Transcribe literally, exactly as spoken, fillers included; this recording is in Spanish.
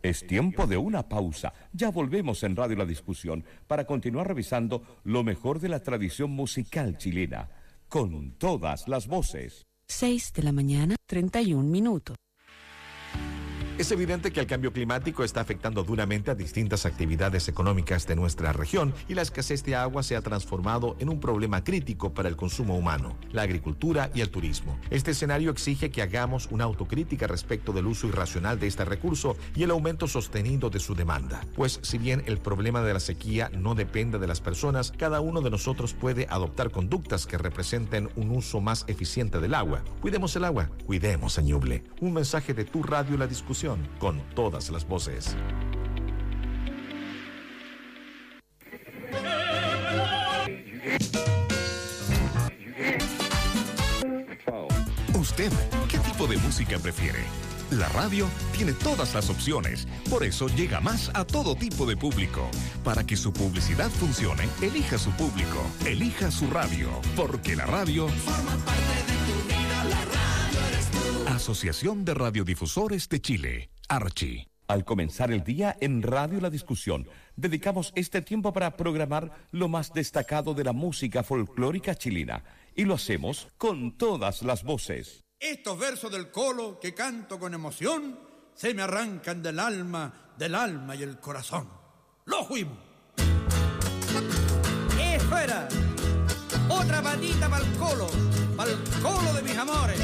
Es tiempo de una pausa. Ya volvemos en Radio La Discusión para continuar revisando lo mejor de la tradición musical chilena, con todas las voces. seis de la mañana, treinta y un minutos. Es evidente que el cambio climático está afectando duramente a distintas actividades económicas de nuestra región y la escasez de agua se ha transformado en un problema crítico para el consumo humano, la agricultura y el turismo. Este escenario exige que hagamos una autocrítica respecto del uso irracional de este recurso y el aumento sostenido de su demanda. Pues si bien el problema de la sequía no depende de las personas, cada uno de nosotros puede adoptar conductas que representen un uso más eficiente del agua. Cuidemos el agua, cuidemos a Ñuble. Un mensaje de tu radio La Discusión, con todas las voces. ¿Usted qué tipo de música prefiere? La radio tiene todas las opciones, por eso llega más a todo tipo de público. Para que su publicidad funcione, elija su público, elija su radio, porque la radio forma parte de tu vida, la radio eres tú. Asociación de Radiodifusores de Chile, Archi. Al comenzar el día en Radio La Discusión, dedicamos este tiempo para programar lo más destacado de la música folclórica chilena, y lo hacemos con todas las voces. Estos versos del Colo que canto con emoción se me arrancan del alma, del alma y el corazón. ¡Lo fuimos! ¡Eso era! Otra patita para el Colo, para el Colo de mis amores.